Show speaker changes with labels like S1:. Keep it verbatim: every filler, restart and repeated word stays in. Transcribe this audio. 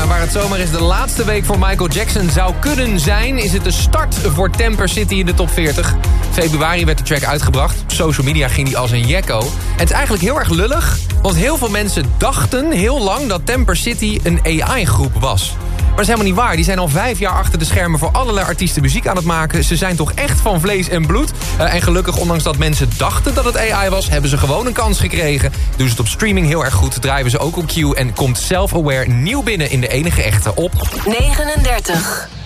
S1: waar het zomaar eens de laatste week voor Michael Jackson zou kunnen zijn, is het de start voor Temper City in de top veertig. Februari werd de track uitgebracht. Op social media ging die als een jekko. En het is eigenlijk heel erg lullig, want heel veel mensen dachten heel lang dat Temper City een A I-groep was. Maar dat is helemaal niet waar. Die zijn al vijf jaar achter de schermen voor allerlei artiesten muziek aan het maken. Ze zijn toch echt van vlees en bloed. Uh, en gelukkig, ondanks dat mensen dachten dat het A I was, hebben ze gewoon een kans gekregen. Doen ze het op streaming heel erg goed. Drijven ze ook op Q en komt Self-Aware nieuw binnen in de enige echte op
S2: negenendertig.